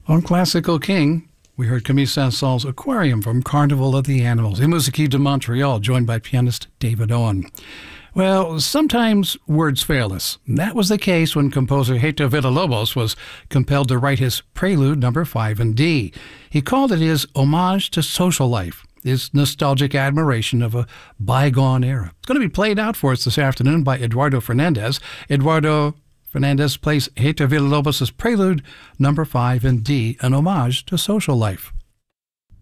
On Classical King, we heard Camille Saint-Saëns' Aquarium from Carnival of the Animals, in Musique de Montreal, joined by pianist David Owen. Well, sometimes words fail us. That was the case when composer Heitor Villa-Lobos was compelled to write his Prelude No. 5 in D. He called it his homage to social life, his nostalgic admiration of a bygone era. It's going to be played out for us this afternoon by Eduardo Fernandez. Eduardo Fernandez plays Heitor Villa-Lobos' Prelude No. 5 in D, an homage to social life.